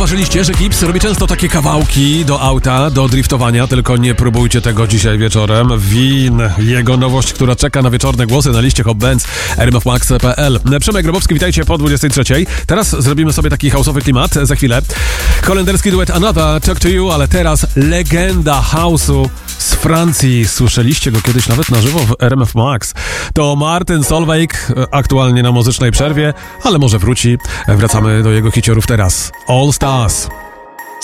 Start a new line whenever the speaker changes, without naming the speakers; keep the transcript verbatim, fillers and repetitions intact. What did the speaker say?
zauważyliście, że Gibbs robi często takie kawałki do auta, do driftowania, tylko nie próbujcie tego dzisiaj wieczorem. Win, jego nowość, która czeka na wieczorne głosy na liście Hot Bands, r m f max kropka p l. Przemek Grabowski, witajcie po dwudziestej trzeciej. Teraz zrobimy sobie taki house'owy klimat, za chwilę. Kolenderski duet Another, Talk to You, ale teraz legenda house'u z Francji. Słyszeliście go kiedyś nawet na żywo w R M F Max. To Martin Solveig, aktualnie na muzycznej przerwie, ale może wróci. Wracamy do jego hiciorów teraz. All Stars.